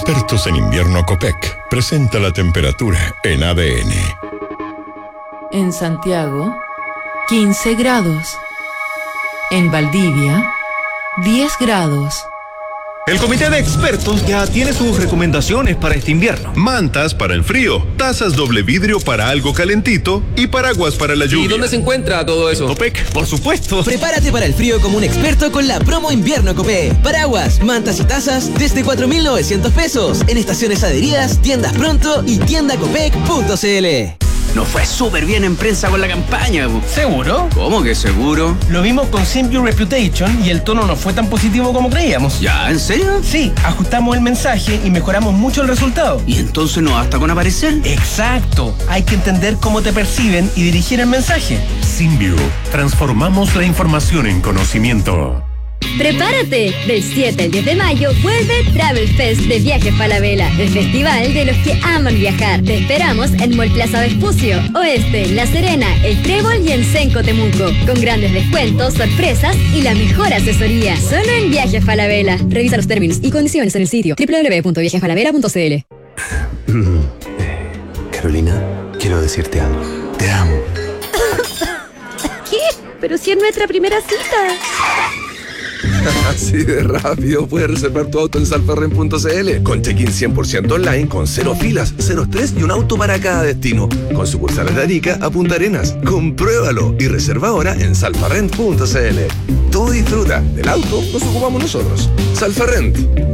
Expertos en invierno Copec presenta la temperatura en ADN. En Santiago, 15 grados. En Valdivia, 10 grados. El comité de expertos ya tiene sus recomendaciones para este invierno. Mantas para el frío, tazas doble vidrio para algo calentito y paraguas para la lluvia. ¿Y dónde se encuentra todo eso? Copec, por supuesto. Prepárate para el frío como un experto con la promo invierno Copec. Paraguas, mantas y tazas desde 4.900 pesos en estaciones adheridas, tiendas pronto y tiendacopec.cl. Nos fue súper bien en prensa con la campaña. ¿Seguro? ¿Cómo que seguro? Lo vimos con Simple Reputation y el tono no fue tan positivo como creíamos. ¿Ya? ¿En serio? Sí, ajustamos el mensaje y mejoramos mucho el resultado. ¿Y entonces no basta con aparecer? Exacto. Hay que entender cómo te perciben y dirigir el mensaje. Simview. Transformamos la información en conocimiento. ¡Prepárate! Del 7 al 10 de mayo vuelve Travel Fest de Viajes Falabella, el festival de los que aman viajar. Te esperamos en Mall Plaza Vespucio, Oeste, La Serena, El Trébol y en Senco Temuco, con grandes descuentos, sorpresas y la mejor asesoría. Solo en Viajes Falabella. Revisa los términos y condiciones en el sitio www.viajesfalabella.cl. Carolina, quiero decirte algo. Te amo. ¿Qué? Pero si es nuestra primera cita. Así de rápido puedes reservar tu auto en salfarren.cl con check-in 100% online, con 0 filas, 0 estrés y un auto para cada destino. Con sucursales de Arica a Punta Arenas. Compruébalo y reserva ahora en salfarren.cl. Tú disfruta, del auto nos ocupamos nosotros. Salfarrent.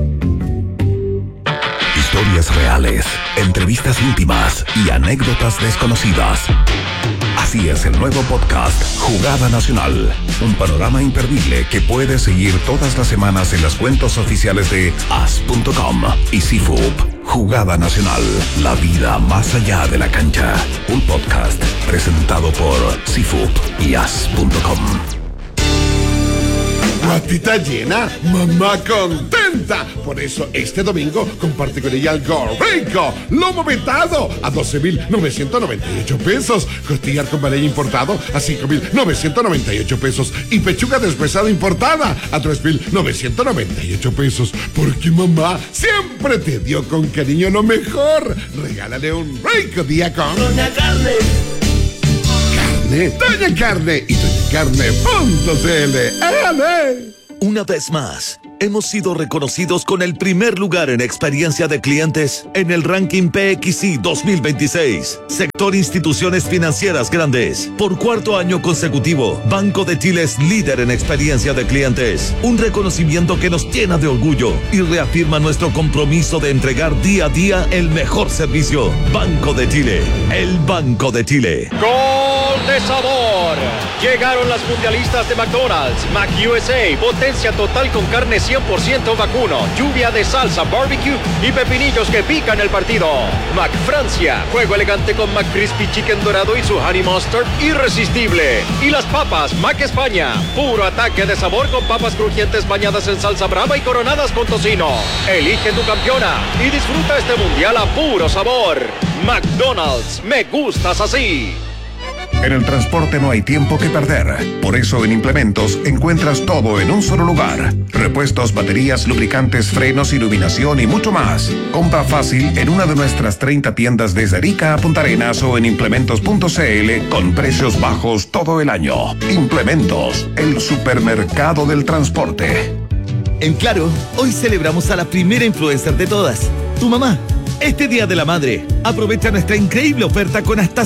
Historias reales, entrevistas íntimas y anécdotas desconocidas. Así es el nuevo podcast Jugada Nacional, un panorama imperdible que puedes seguir todas las semanas en las cuentas oficiales de as.com y CIFUP. Jugada Nacional, la vida más allá de la cancha. Un podcast presentado por CIFUP y as.com. Guatita llena, mamá contenta. Por eso este domingo comparte con ella algo rico. Lomo vetado a 12.998 pesos. Costillar con varella importado a 5.998 pesos. Y pechuga deshuesada importada a 3.998 pesos. Porque mamá siempre te dio con cariño lo mejor. Regálale un rico día con Doña Carne. Doña Carne y doñacarne.cl. Una vez más, hemos sido reconocidos con el primer lugar en experiencia de clientes en el ranking PXI 2026. Sector Instituciones Financieras Grandes. Por cuarto año consecutivo, Banco de Chile es líder en experiencia de clientes. Un reconocimiento que nos llena de orgullo y reafirma nuestro compromiso de entregar día a día el mejor servicio. Banco de Chile, el Banco de Chile. ¡Gol de sabor! Llegaron las mundialistas de McDonald's, Mac USA, potencia total con carne 100% vacuno, lluvia de salsa, barbecue y pepinillos que pican el partido. Mac Francia, juego elegante con Mac Crispy Chicken dorado y su honey mustard irresistible. Y las papas Mac España, puro ataque de sabor con papas crujientes bañadas en salsa brava y coronadas con tocino. Elige tu campeona y disfruta este mundial a puro sabor. McDonald's, me gustas así. En el transporte no hay tiempo que perder. Por eso en Implementos encuentras todo en un solo lugar. Repuestos, baterías, lubricantes, frenos, iluminación y mucho más. Compra fácil en una de nuestras 30 tiendas desde Arica a Punta Arenas o en implementos.cl con precios bajos todo el año. Implementos, el supermercado del transporte. En Claro, hoy celebramos a la primera influencer de todas, tu mamá. Este Día de la Madre, aprovecha nuestra increíble oferta con hasta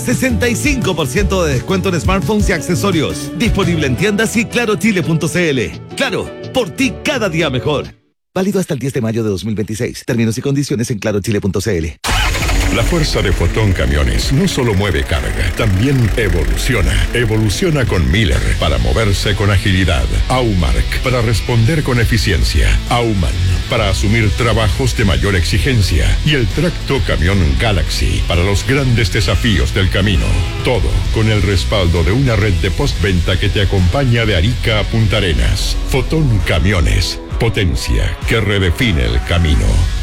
65% de descuento en smartphones y accesorios. Disponible en tiendas y clarochile.cl. Claro, por ti cada día mejor. Válido hasta el 10 de mayo de 2026. Términos y condiciones en clarochile.cl. La fuerza de Fotón Camiones no solo mueve carga, también evoluciona. Evoluciona con Miller para moverse con agilidad. Aumark para responder con eficiencia. Auman para asumir trabajos de mayor exigencia. Y el tracto camión Galaxy para los grandes desafíos del camino. Todo con el respaldo de una red de postventa que te acompaña de Arica a Punta Arenas. Fotón Camiones, potencia que redefine el camino.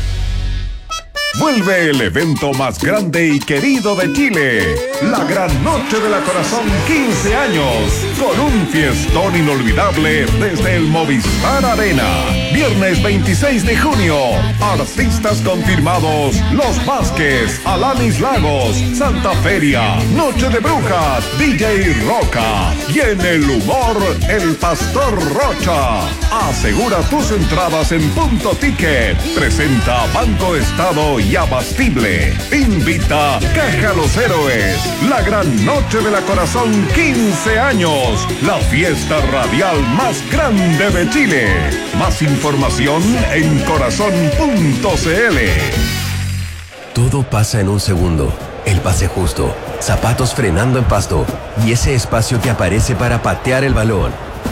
Vuelve el evento más grande y querido de Chile, la Gran Noche de la Corazón 15 años, con un fiestón inolvidable desde el Movistar Arena. Viernes 26 de junio. Artistas confirmados: Los Vázquez, Alanis Lagos, Santa Feria, Noche de Brujas, DJ Roca. Y en el humor, el Pastor Rocha. Asegura tus entradas en Punto Ticket. Presenta Banco Estado y Abastible. Invita Caja Los Héroes. La gran noche de la Corazón 15 años. La fiesta radial más grande de Chile. Más información en corazón.cl. Todo pasa en un segundo. El pase justo, zapatos frenando en pasto y ese espacio que aparece para patear el balón.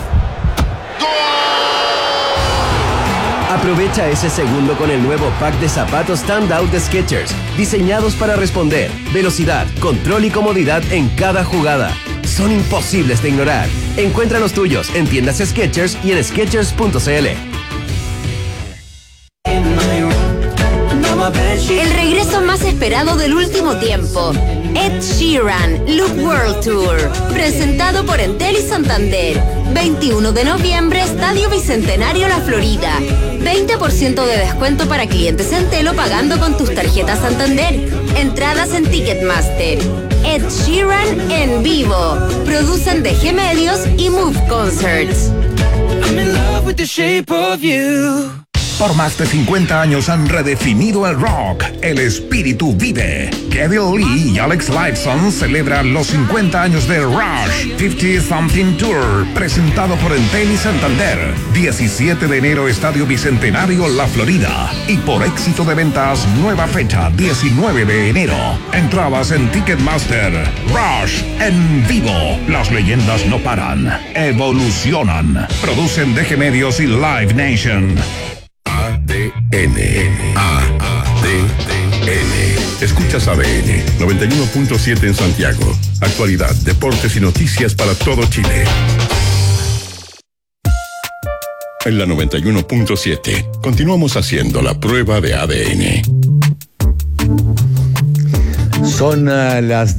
Aprovecha ese segundo con el nuevo pack de zapatos Standout de Skechers, diseñados para responder, velocidad, control y comodidad en cada jugada. Son imposibles de ignorar. Encuentra los tuyos en tiendas Skechers y en Skechers.cl. El regreso más esperado del último tiempo. Ed Sheeran, Loop World Tour, presentado por Entel y Santander. 21 de noviembre, Estadio Bicentenario La Florida. 20% de descuento para clientes Entel o pagando con tus tarjetas Santander. Entradas en Ticketmaster. Ed Sheeran en vivo. Producen DG Medios y Move Concerts. I'm in love with the shape of you. Por más de 50 años han redefinido el rock. El espíritu vive. Kevin Lee y Alex Lifeson celebran los 50 años de Rush 50 Something Tour, presentado por Entel y Santander. 17 de enero, Estadio Bicentenario, La Florida. Y por éxito de ventas, nueva fecha, 19 de enero. Entradas en Ticketmaster. Rush en vivo. Las leyendas no paran. Evolucionan. Producen DG Medios y Live Nation. ADN. Escuchas ADN 91.7 en Santiago. Actualidad, deportes y noticias para todo Chile. En la 91.7 continuamos haciendo la prueba de ADN. Son las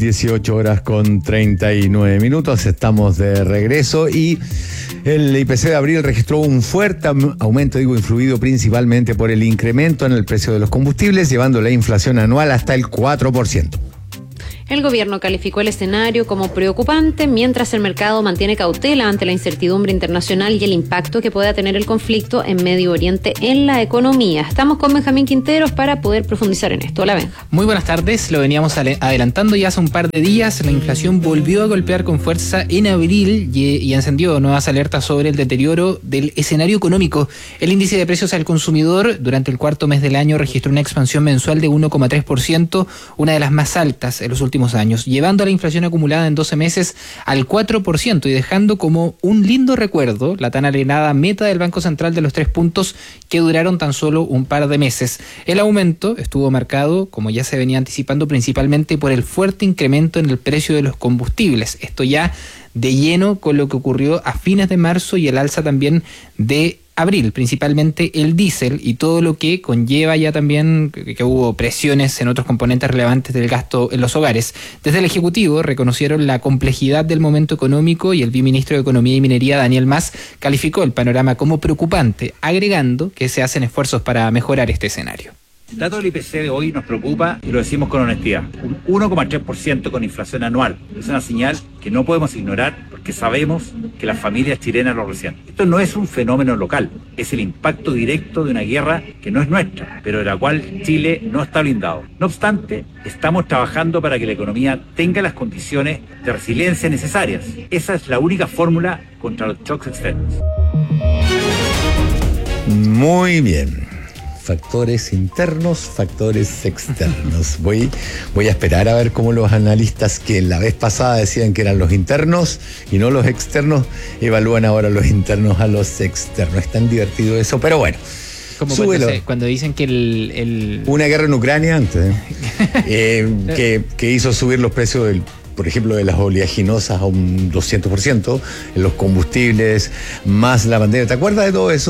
18:39. Estamos de regreso y el IPC de abril registró un fuerte aumento, influido principalmente por el incremento en el precio de los combustibles, llevando la inflación anual hasta el 4%. El gobierno calificó el escenario como preocupante, mientras el mercado mantiene cautela ante la incertidumbre internacional y el impacto que pueda tener el conflicto en Medio Oriente en la economía. Estamos con Benjamín Quinteros para poder profundizar en esto. Hola, Benja. Muy buenas tardes. Lo veníamos adelantando ya hace un par de días. La inflación volvió a golpear con fuerza en abril y encendió nuevas alertas sobre el deterioro del escenario económico. El índice de precios al consumidor durante el cuarto mes del año registró una expansión mensual de 1,3%, una de las más altas en los últimos años, llevando la inflación acumulada en 12 meses al 4% y dejando como un lindo recuerdo la tan alenada meta del Banco Central de los 3 puntos que duraron tan solo un par de meses. El aumento estuvo marcado, como ya se venía anticipando, principalmente por el fuerte incremento en el precio de los combustibles. Esto ya de lleno con lo que ocurrió a fines de marzo y el alza también de abril, principalmente el diésel y todo lo que conlleva ya también que hubo presiones en otros componentes relevantes del gasto en los hogares. Desde el Ejecutivo reconocieron la complejidad del momento económico y el viceministro de Economía y Minería, Daniel Mas, calificó el panorama como preocupante, agregando que se hacen esfuerzos para mejorar este escenario. El dato del IPC de hoy nos preocupa y lo decimos con honestidad. Un 1,3% con inflación anual. Es una señal que no podemos ignorar porque sabemos que las familias chilenas lo resienten. Esto no es un fenómeno local, es el impacto directo de una guerra que no es nuestra, pero de la cual Chile no está blindado. No obstante, estamos trabajando para que la economía tenga las condiciones de resiliencia necesarias. Esa es la única fórmula contra los shocks externos. Muy bien. Factores internos, factores externos. Voy a esperar a ver cómo los analistas que la vez pasada decían que eran los internos y no los externos, evalúan ahora los internos a los externos. Es tan divertido eso, pero bueno. Como cuando dicen que una guerra en Ucrania antes, que hizo subir los precios por ejemplo, de las oleaginosas a un 200%, en los combustibles, más la pandemia. ¿Te acuerdas de todo eso?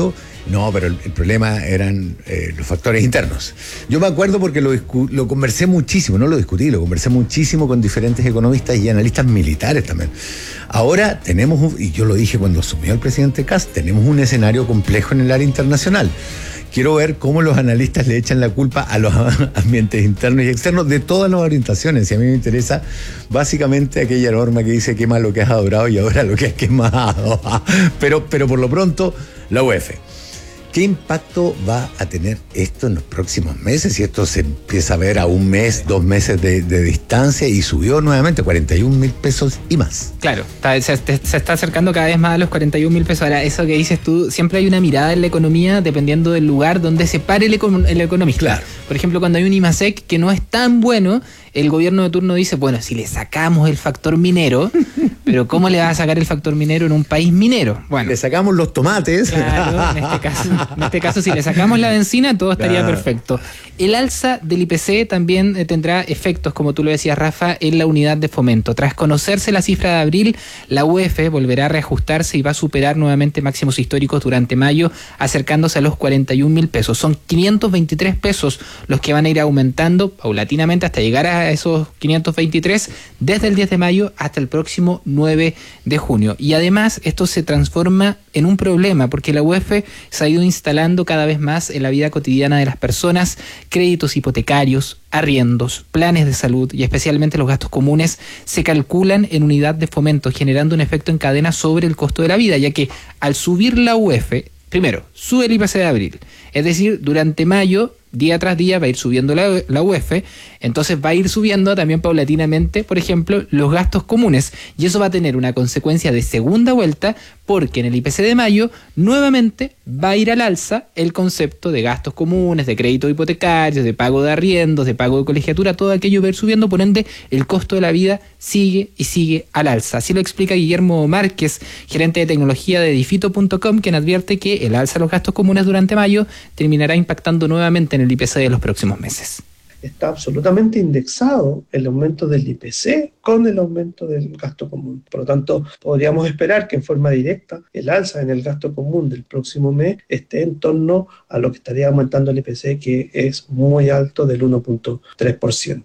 No, pero el problema eran los factores internos. Yo me acuerdo porque lo conversé muchísimo, no lo discutí, lo conversé muchísimo con diferentes economistas y analistas militares también. Ahora tenemos, y yo lo dije cuando asumió el presidente Kast, tenemos un escenario complejo en el área internacional. Quiero ver cómo los analistas le echan la culpa a los ambientes internos y externos de todas las orientaciones. Y a mí me interesa básicamente aquella norma que dice quema lo que has adorado y ahora lo que has quemado. Pero por lo pronto, la UEF. ¿Qué impacto va a tener esto en los próximos meses? Si esto se empieza a ver a 1 mes, 2 meses de distancia y subió nuevamente 41.000 pesos y más. Claro, se está acercando cada vez más a los 41.000 pesos. Ahora, eso que dices tú, siempre hay una mirada en la economía dependiendo del lugar donde se pare el economista. Claro. Por ejemplo, cuando hay un IMASEC que no es tan bueno, el gobierno de turno dice, bueno, si le sacamos el factor minero, pero ¿cómo le va a sacar el factor minero en un país minero? Bueno, le sacamos los tomates. Claro, en este caso, si le sacamos la benzina, todo estaría perfecto. El alza del IPC también tendrá efectos, como tú lo decías, Rafa, en la unidad de fomento. Tras conocerse la cifra de abril, la UEF volverá a reajustarse y va a superar nuevamente máximos históricos durante mayo, acercándose a los 41.000 pesos. Son 523 pesos los que van a ir aumentando paulatinamente hasta llegar a esos 523 desde el 10 de mayo hasta el próximo 9 de junio. Y además esto se transforma en un problema porque la UEF se ha ido instalando cada vez más en la vida cotidiana de las personas. Créditos hipotecarios, arriendos, planes de salud y especialmente los gastos comunes se calculan en unidad de fomento, generando un efecto en cadena sobre el costo de la vida, ya que al subir la UEF, primero, sube el IPC de abril, es decir, durante mayo, día tras día va a ir subiendo la UEF, entonces va a ir subiendo también paulatinamente, por ejemplo, los gastos comunes, y eso va a tener una consecuencia de segunda vuelta, porque en el IPC de mayo nuevamente va a ir al alza el concepto de gastos comunes, de créditos hipotecarios, de pago de arriendos, de pago de colegiatura, todo aquello va a ir subiendo, por ende el costo de la vida sigue y sigue al alza. Así lo explica Guillermo Márquez, gerente de tecnología de Edifito.com, quien advierte que el alza de los gastos comunes durante mayo terminará impactando nuevamente en el IPC de los próximos meses. Está absolutamente indexado el aumento del IPC con el aumento del gasto común. Por lo tanto, podríamos esperar que en forma directa el alza en el gasto común del próximo mes esté en torno a lo que estaría aumentando el IPC, que es muy alto, del 1.3%.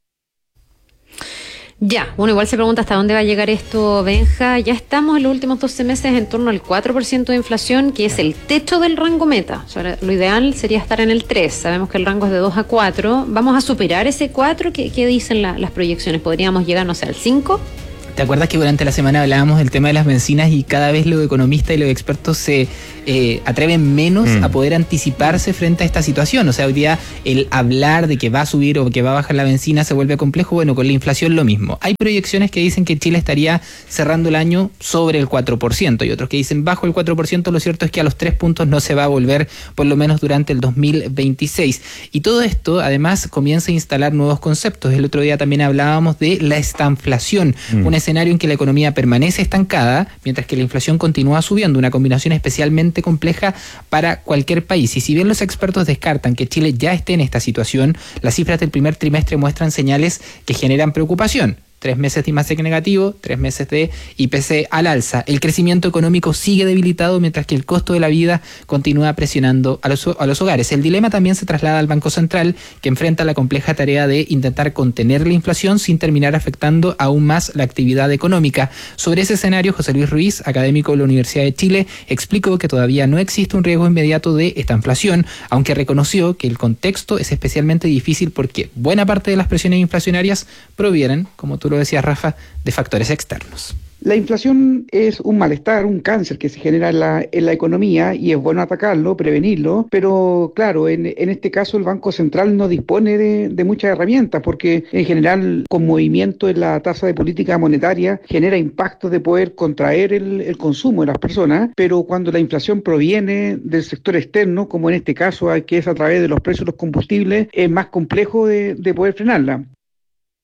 Ya, bueno, igual se pregunta hasta dónde va a llegar esto, Benja. Ya estamos en los últimos 12 meses en torno al 4% de inflación, que es el techo del rango meta. O sea, lo ideal sería estar en el 3. Sabemos que el rango es de 2 a 4. ¿Vamos a superar ese 4? ¿Qué dicen las proyecciones? ¿Podríamos llegar, no sé, al 5? ¿Te acuerdas que durante la semana hablábamos del tema de las bencinas y cada vez los economistas y los expertos se atreven menos a poder anticiparse frente a esta situación? O sea, hoy día el hablar de que va a subir o que va a bajar la bencina se vuelve complejo. Bueno, con la inflación lo mismo. Hay proyecciones que dicen que Chile estaría cerrando el año sobre el 4% y otros que dicen bajo el 4%. Lo cierto es que a los 3 puntos no se va a volver, por lo menos durante el 2026. Y todo esto, además, comienza a instalar nuevos conceptos. El otro día también hablábamos de la estanflación, un escenario en que la economía permanece estancada mientras que la inflación continúa subiendo, una combinación especialmente compleja para cualquier país. Y si bien los expertos descartan que Chile ya esté en esta situación, las cifras del primer trimestre muestran señales que generan preocupación. 3 meses de IMASEC negativo, 3 meses de IPC al alza. El crecimiento económico sigue debilitado mientras que el costo de la vida continúa presionando a los hogares. El dilema también se traslada al Banco Central, que enfrenta la compleja tarea de intentar contener la inflación sin terminar afectando aún más la actividad económica. Sobre ese escenario, José Luis Ruiz, académico de la Universidad de Chile, explicó que todavía no existe un riesgo inmediato de estanflación, aunque reconoció que el contexto es especialmente difícil porque buena parte de las presiones inflacionarias provienen, como tú lo decías, Rafa, de factores externos. La inflación es un malestar, un cáncer que se genera en la economía y es bueno atacarlo, prevenirlo, pero claro, en este caso el Banco Central no dispone de muchas herramientas porque en general con movimiento en la tasa de política monetaria genera impactos de poder contraer el consumo de las personas, pero cuando la inflación proviene del sector externo, como en este caso que es a través de los precios de los combustibles, es más complejo de poder frenarla.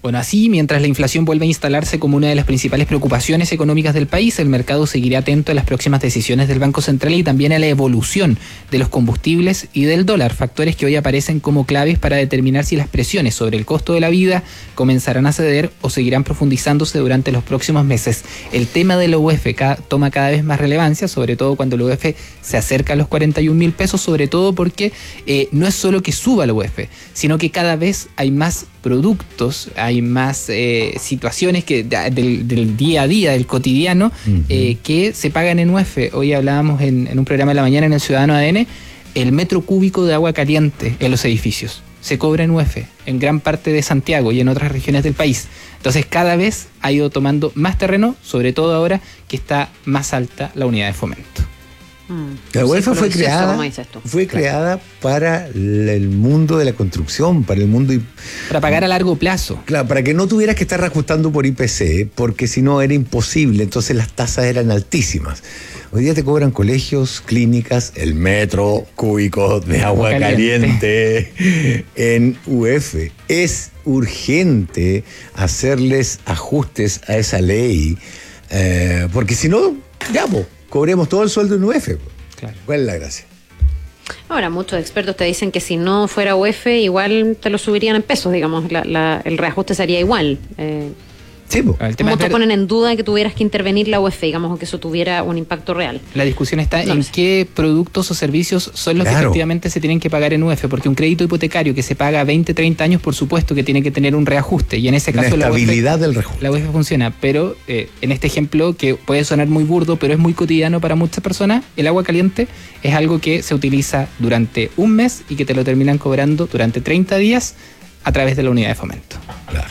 Bueno, así, mientras la inflación vuelve a instalarse como una de las principales preocupaciones económicas del país, el mercado seguirá atento a las próximas decisiones del Banco Central y también a la evolución de los combustibles y del dólar, factores que hoy aparecen como claves para determinar si las presiones sobre el costo de la vida comenzarán a ceder o seguirán profundizándose durante los próximos meses. El tema de la UF toma cada vez más relevancia, sobre todo cuando la UF se acerca a los 41.000 pesos, sobre todo porque no es solo que suba la UF, sino que cada vez hay más productos, hay más situaciones que del día a día, del cotidiano, que se pagan en UF. Hoy hablábamos en un programa de la mañana en el Ciudadano ADN, el metro cúbico de agua caliente en los edificios se cobra en UF, en gran parte de Santiago y en otras regiones del país. Entonces cada vez ha ido tomando más terreno, sobre todo ahora que está más alta la unidad de fomento. La UEF fue creada para el mundo de la construcción, para el mundo... Para pagar a largo plazo. Claro, para que no tuvieras que estar reajustando por IPC, porque si no era imposible, entonces las tasas eran altísimas. Hoy día te cobran colegios, clínicas, el metro cúbico de agua caliente en UF. Es urgente hacerles ajustes a esa ley, porque si no, ya, cobremos todo el sueldo en UF. Claro. ¿Cuál es la gracia? Ahora, muchos expertos te dicen que si no fuera UF, igual te lo subirían en pesos, digamos, el reajuste sería igual. Sí, ¿Cómo te ponen en duda que tuvieras que intervenir la UF, digamos, o que eso tuviera un impacto real? La discusión está en qué productos o servicios son los que efectivamente se tienen que pagar en UF, porque un crédito hipotecario que se paga a 20, 30 años, por supuesto que tiene que tener un reajuste, y en ese caso la estabilidad del reajuste. La UF funciona, pero en este ejemplo, que puede sonar muy burdo, pero es muy cotidiano para muchas personas, el agua caliente es algo que se utiliza durante un mes y que te lo terminan cobrando durante 30 días a través de la unidad de fomento. Claro.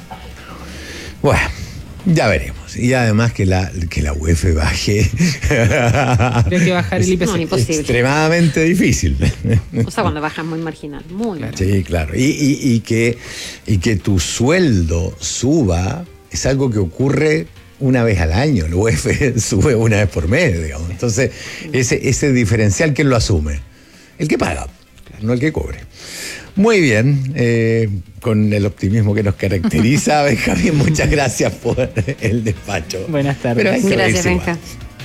Bueno, ya veremos. Y además que la UEF baje. Creo que bajar el IPC no, imposible. Extremadamente difícil. O sea, cuando bajas muy marginal, muy claro. Sí, claro. Y que tu sueldo suba es algo que ocurre una vez al año. La UEF sube una vez por mes, digamos. Entonces, ese diferencial, ¿quién lo asume? El que paga, no el que cobre. Muy bien, con el optimismo que nos caracteriza, Benjamín, muchas gracias por el despacho. Buenas tardes. Gracias, Benja.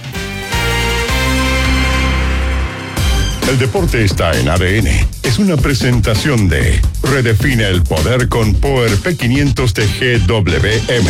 El deporte está en ADN. Es una presentación de Redefine el poder con Power P500 de GWM.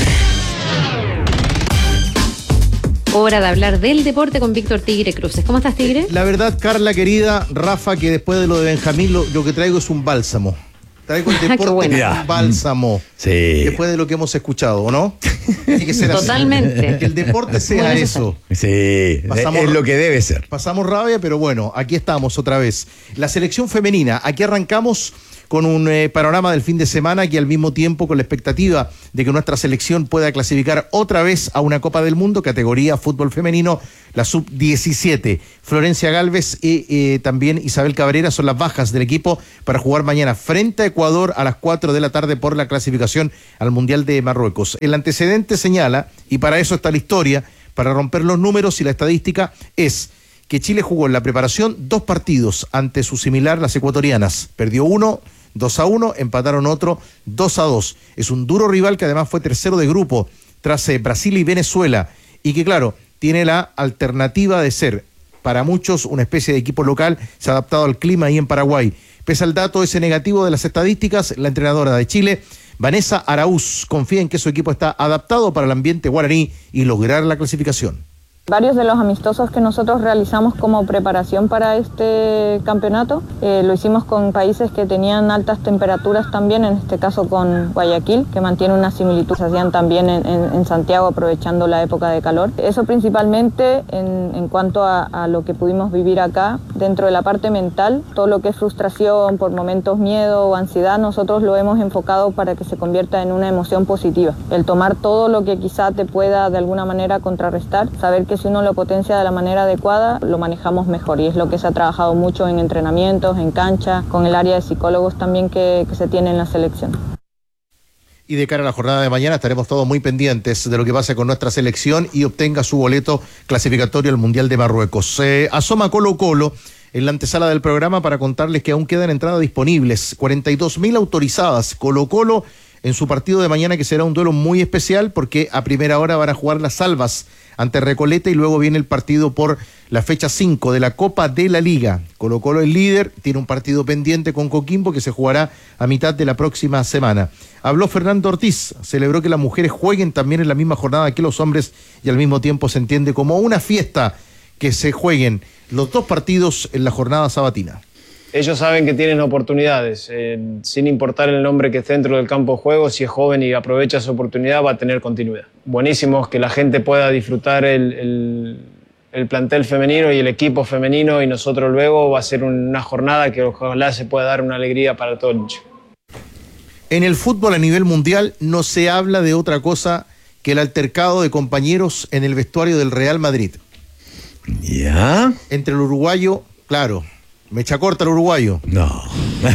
Hora de hablar del deporte con Víctor Tigre Cruces. ¿Cómo estás, Tigre? La verdad, Carla, querida, Rafa, que después de lo de Benjamín, lo que traigo es un bálsamo. Traigo el deporte como un bálsamo. Sí. Después de lo que hemos escuchado, ¿o no? Tiene que ser totalmente así. Que el deporte sea eso. Sí, es lo que debe ser. Pasamos rabia, pero bueno, aquí estamos otra vez. La selección femenina, aquí arrancamos con un panorama del fin de semana y al mismo tiempo con la expectativa de que nuestra selección pueda clasificar otra vez a una Copa del Mundo, categoría fútbol femenino, la sub-17. Florencia Gálvez y también Isabel Cabrera son las bajas del equipo para jugar mañana frente a Ecuador a las 4 de la tarde por la clasificación al Mundial de Marruecos. El antecedente señala, y para eso está la historia, para romper los números y la estadística, es que Chile jugó en la preparación 2 partidos ante su similar, las ecuatorianas. Perdió uno, 2-1, empataron otro, 2-2. Es un duro rival que además fue tercero de grupo tras Brasil y Venezuela, y que claro, tiene la alternativa de ser para muchos una especie de equipo local, se ha adaptado al clima ahí en Paraguay. Pese al dato ese negativo de las estadísticas, la entrenadora de Chile, Vanessa Araúz, confía en que su equipo está adaptado para el ambiente guaraní y lograr la clasificación. Varios de los amistosos que nosotros realizamos como preparación para este campeonato lo hicimos con países que tenían altas temperaturas también, en este caso con Guayaquil, que mantiene una similitud, se hacían también en Santiago aprovechando la época de calor. Eso principalmente en cuanto a lo que pudimos vivir acá, dentro de la parte mental, todo lo que es frustración, por momentos miedo o ansiedad, nosotros lo hemos enfocado para que se convierta en una emoción positiva. El tomar todo lo que quizá te pueda de alguna manera contrarrestar, saber que si uno lo potencia de la manera adecuada, lo manejamos mejor, y es lo que se ha trabajado mucho en entrenamientos, en cancha, con el área de psicólogos también que se tiene en la selección. Y de cara a la jornada de mañana estaremos todos muy pendientes de lo que pase con nuestra selección y obtenga su boleto clasificatorio al Mundial de Marruecos. Asoma Colo-Colo en la antesala del programa para contarles que aún quedan entradas disponibles, 42.000 autorizadas. Colo-Colo en su partido de mañana, que será un duelo muy especial porque a primera hora van a jugar las Salvas ante Recoleta y luego viene el partido por la fecha 5 de la Copa de la Liga. Colo-Colo es líder, tiene un partido pendiente con Coquimbo que se jugará a mitad de la próxima semana. Habló Fernando Ortiz, celebró que las mujeres jueguen también en la misma jornada que los hombres y al mismo tiempo se entiende como una fiesta que se jueguen los dos partidos en la jornada sabatina. Ellos saben que tienen oportunidades, sin importar el nombre que esté dentro del campo de juego, si es joven y aprovecha su oportunidad va a tener continuidad. Buenísimo que la gente pueda disfrutar el plantel femenino y el equipo femenino y nosotros luego va a ser una jornada que ojalá se pueda dar una alegría para todo el mundo. En el fútbol a nivel mundial no se habla de otra cosa que el altercado de compañeros en el vestuario del Real Madrid. ¿Ya? Entre el uruguayo, claro. Mecha corta el uruguayo. No.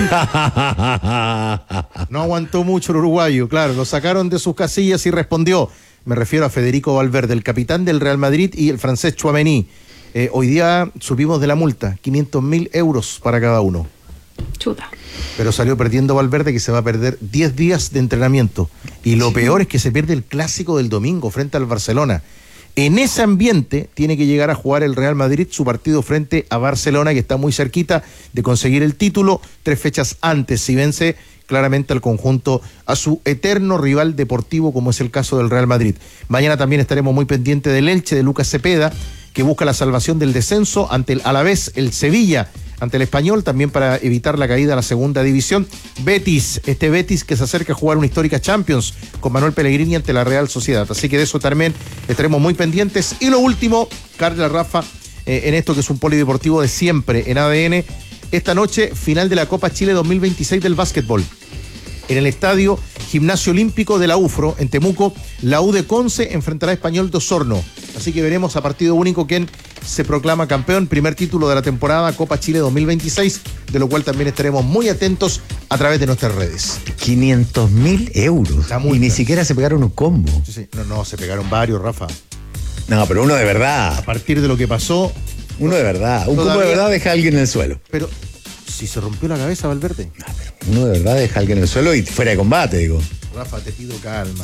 No aguantó mucho el uruguayo, claro. Lo sacaron de sus casillas y respondió. Me refiero a Federico Valverde, el capitán del Real Madrid, y el francés Tchouaméni. Hoy día subimos de la multa, 500.000 euros para cada uno. Chuta. Pero salió perdiendo Valverde, que se va a perder 10 días de entrenamiento. Y lo peor es que se pierde el clásico del domingo frente al Barcelona. En ese ambiente tiene que llegar a jugar el Real Madrid su partido frente a Barcelona, que está muy cerquita de conseguir el título 3 fechas antes, si vence claramente al conjunto, a su eterno rival deportivo, como es el caso del Real Madrid. Mañana también estaremos muy pendientes del Elche de Lucas Cepeda, que busca la salvación del descenso ante el Alavés, el Sevilla ante el Español, también para evitar la caída a la segunda división. Betis que se acerca a jugar una histórica Champions con Manuel Pellegrini ante la Real Sociedad. Así que de eso también estaremos muy pendientes. Y lo último, Carla, Rafa, en esto que es un polideportivo de siempre en ADN, esta noche, final de la Copa Chile 2026 del básquetbol. En el estadio Gimnasio Olímpico de la UFRO, en Temuco, la U de Conce enfrentará a Español de Osorno. Así que veremos a partido único quién se proclama campeón, primer título de la temporada Copa Chile 2026, de lo cual también estaremos muy atentos a través de nuestras redes. 500.000 euros. Y ni siquiera se pegaron un combo. Sí. No, se pegaron varios, Rafa. No, pero uno de verdad. A partir de lo que pasó. Uno de verdad. Un combo de verdad deja a alguien en el suelo. Pero si se rompió la cabeza, Valverde. Uno de verdad deja a alguien en el suelo y fuera de combate, digo. Rafa, te pido calma.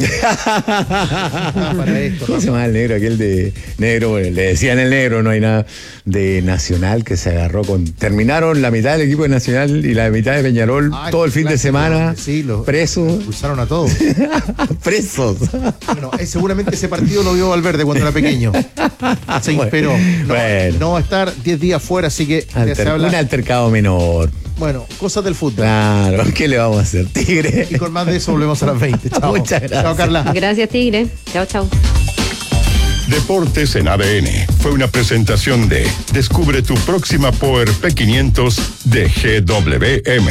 Para esto, ¿Cómo se llama el negro? Aquel de negro, bueno, le decían el negro, no hay nada. De Nacional que se agarró con. Terminaron la mitad del equipo de Nacional y la mitad de Peñarol todo el fin de semana. Sí, presos. Expulsaron a todos. Presos. Bueno, seguramente ese partido lo vio Valverde cuando era pequeño. Sí, pero no va a estar 10 días fuera, así que se habla. Un altercado menor. Bueno, cosas del fútbol. Claro, ¿qué le vamos a hacer, Tigre? Y con más de eso volvemos a las 20. Chao. Muchas gracias. Chao, Carla. Gracias, Tigre. Chao. Deportes en ADN fue una presentación de Descubre tu próxima Power P500 de GWM.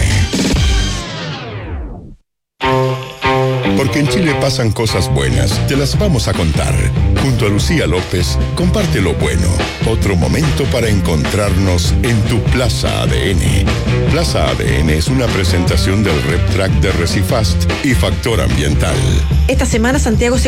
Porque en Chile pasan cosas buenas, te las vamos a contar. Junto a Lucía López, comparte lo bueno. Otro momento para encontrarnos en tu Plaza ADN. Plaza ADN es una presentación del RepTrack de Recifast y Factor Ambiental. Esta semana Santiago se